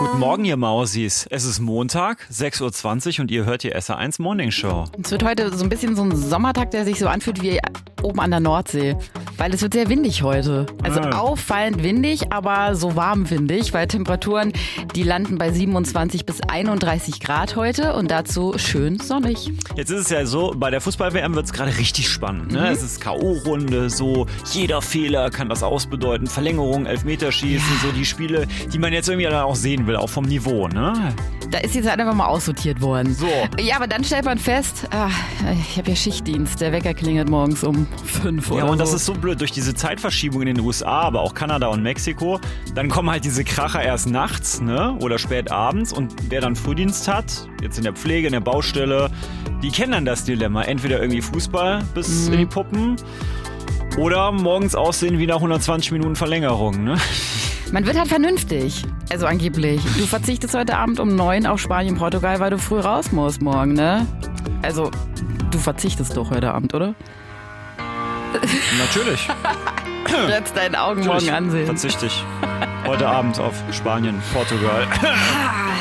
Guten Morgen, ihr Mausis. Es ist Montag, 6.20 Uhr und ihr hört die SR1 Morning Show. Es wird heute so ein bisschen so ein Sommertag, der sich so anfühlt wie oben an der Nordsee. Weil es wird sehr windig heute. Also auffallend windig, aber so warm windig, weil Temperaturen, die landen bei 27 bis 31 Grad heute und dazu schön sonnig. Jetzt ist es ja so, bei der Fußball-WM wird es gerade richtig spannend. Ne? Es ist K.O.-Runde, so jeder Fehler kann das ausbedeuten. Verlängerung, Elfmeterschießen, so die Spiele, die man jetzt irgendwie dann auch sehen will, auch vom Niveau. Ne? Da ist jetzt einfach mal aussortiert worden. So. Ja, aber dann stellt man fest, ich habe ja Schichtdienst, der Wecker klingelt morgens um 5 oder Ja, und das so. ist so blöd, durch diese Zeitverschiebung in den USA, aber auch Kanada und Mexiko, dann kommen halt diese Kracher erst nachts, ne, oder spät abends, und wer dann Frühdienst hat, jetzt in der Pflege, in der Baustelle, die kennen dann das Dilemma, entweder irgendwie Fußball bis in die Puppen oder morgens aussehen wie nach 120 Minuten Verlängerung, ne? Man wird halt vernünftig. Also angeblich. Du verzichtest heute Abend um 9 auf Spanien, Portugal, weil du früh raus musst morgen, ne? Also, du verzichtest doch heute Abend, oder? Natürlich. Du wirst deinen Augen morgen ansehen. Verzichte ich heute Abend auf Spanien, Portugal.